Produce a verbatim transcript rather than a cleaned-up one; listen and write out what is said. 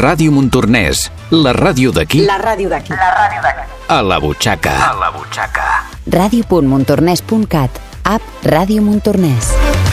Ràdio Montornès, la ràdio d'aquí. La ràdio d'aquí. La ràdio d'aquí. A la butxaca. A la butxaca. ràdio punt montornès punt cat, app Ràdio Montornès.